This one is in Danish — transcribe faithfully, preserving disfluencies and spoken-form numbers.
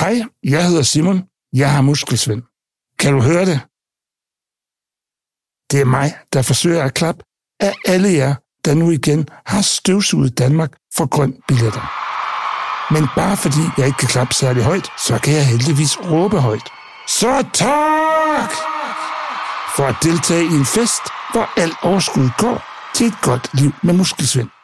Hej, jeg hedder Simon. Jeg har muskelsvind. Kan du høre det? Det er mig, der forsøger at klappe af alle jer, der nu igen har støvsuget Danmark for grøn billetter. Men bare fordi jeg ikke kan klappe særlig højt, så kan jeg heldigvis råbe højt. Så tak! For at deltage i en fest, hvor alt overskud går til et godt liv med muskelsvind.